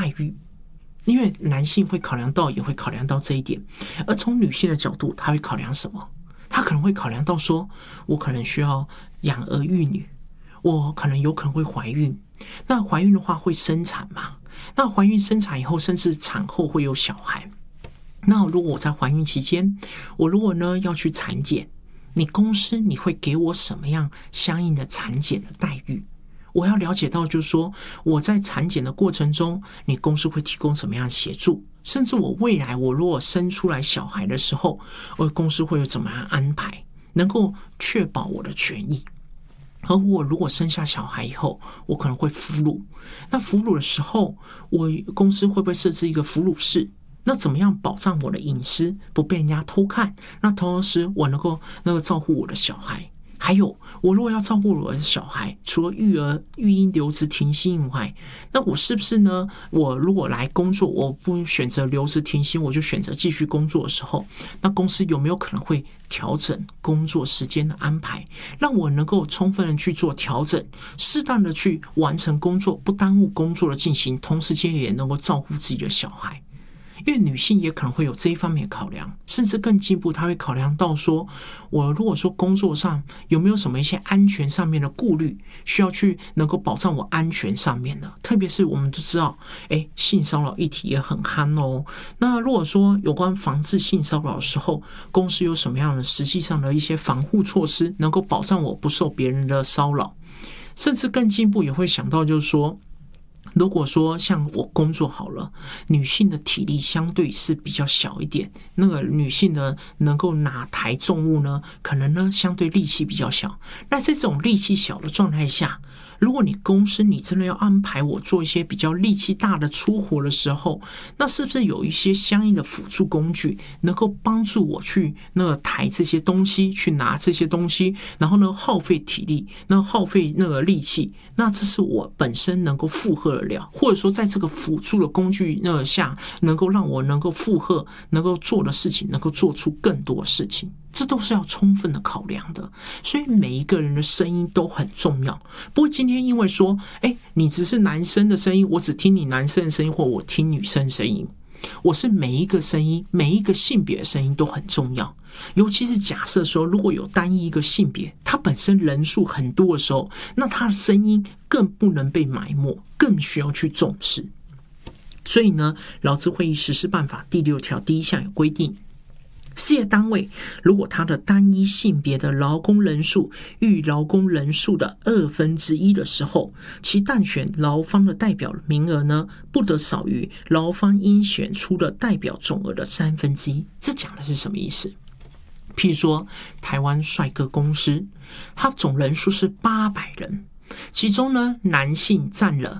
待遇。因为男性会考量到，也会考量到这一点，而从女性的角度，他会考量什么？他可能会考量到说，我可能需要养儿育女，我可能有可能会怀孕，那怀孕的话会生产嘛？那怀孕生产以后，甚至产后会有小孩。那如果我在怀孕期间，我如果呢要去产检，你公司你会给我什么样相应的产检的待遇？我要了解到，就是说我在产检的过程中，你公司会提供什么样的协助，甚至我未来我如果生出来小孩的时候，我公司会有怎么样安排，能够确保我的权益。而我如果生下小孩以后，我可能会哺乳，那哺乳的时候，我公司会不会设置一个哺乳室？那怎么样保障我的隐私不被人家偷看？那同时我能够照顾我的小孩。还有，我如果要照顾我的小孩，除了育婴留职停薪以外，那我是不是呢？我如果来工作，我不选择留职停薪，我就选择继续工作的时候，那公司有没有可能会调整工作时间的安排，让我能够充分的去做调整，适当的去完成工作，不耽误工作的进行，同时间也能够照顾自己的小孩。因为女性也可能会有这一方面的考量，甚至更进一步，她会考量到说，我如果说工作上有没有什么一些安全上面的顾虑，需要去能够保障我安全上面的。特别是我们都知道，性骚扰议题也很夯哦。那如果说有关防治性骚扰的时候，公司有什么样的实际上的一些防护措施，能够保障我不受别人的骚扰，甚至更进一步也会想到，就是说，如果说像我工作好了，女性的体力相对是比较小一点，那个女性的能够拿抬重物呢，可能呢相对力气比较小。那在这种力气小的状态下，如果你公司你真的要安排我做一些比较力气大的粗活的时候，那是不是有一些相应的辅助工具能够帮助我去抬这些东西，去拿这些东西，然后呢耗费体力，那耗费力气，那这是我本身能够负荷得了，或者说在这个辅助的工具下，能够让我能够负荷，能够做的事情，能够做出更多的事情。这都是要充分的考量的，所以每一个人的声音都很重要。不会今天因为说，你只是男生的声音，我只听你男生的声音，或我听女生的声音。我是每一个声音，每一个性别的声音都很重要。尤其是假设说，如果有单一一个性别，它本身人数很多的时候，那它的声音更不能被埋没，更需要去重视。所以呢，劳资会议实施办法第6条第1项有规定，事业单位如果他的单一性别的劳工人数逾劳工人数的1/2的时候，其但选劳方的代表名额呢，不得少于劳方应选出的代表总额的1/3。这讲的是什么意思？譬如说，台湾帅哥公司，它总人数是800人，其中呢，男性占了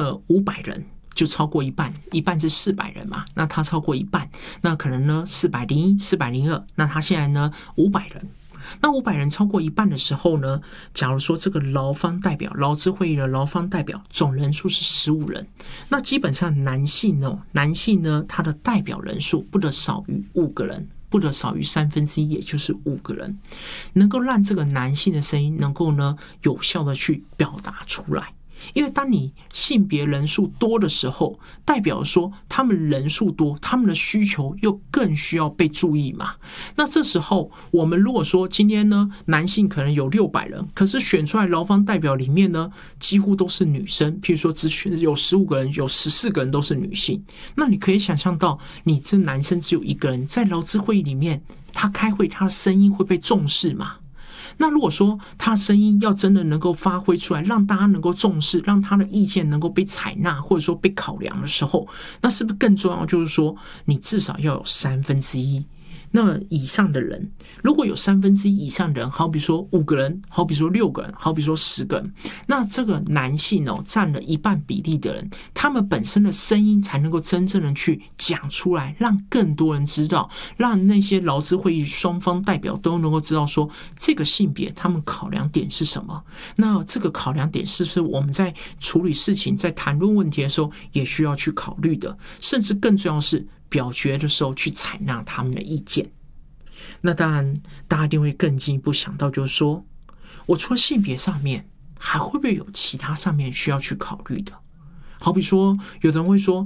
500人。就超过一半，一半是400人嘛，那他超过一半，那可能呢401、402，那他现在呢500人，那500人超过一半的时候呢，假如说这个劳方代表，劳资会议的劳方代表总人数是15人，那基本上男性呢，他的代表人数不得少于5个人。不得少于1/3，也就是5个人，能够让这个男性的声音能够呢有效的去表达出来。因为当你性别人数多的时候，代表说他们人数多，他们的需求又更需要被注意嘛。那这时候我们如果说今天呢，男性可能有600人，可是选出来劳方代表里面呢，几乎都是女生，譬如说只选有15个人，有14个人都是女性，那你可以想象到，你这男生只有1个人，在劳资会议里面，他开会，他的声音会被重视嘛？那如果说他的声音要真的能够发挥出来，让大家能够重视，让他的意见能够被采纳，或者说被考量的时候，那是不是更重要就是说，你至少要有1/3那以上的人，如果有1/3以上的人，好比说5个人，好比说6个人，好比说10个人，那这个男性占了一半比例的人，他们本身的声音才能够真正的去讲出来，让更多人知道，让那些劳资会议双方代表都能够知道说，这个性别他们考量点是什么。那这个考量点是不是我们在处理事情，在谈论问题的时候也需要去考虑的，甚至更重要的是表决的时候去采纳他们的意见。那当然大家一定会更进一步想到，就是说我除了性别上面还会不会有其他上面需要去考虑的。好比说有人会说，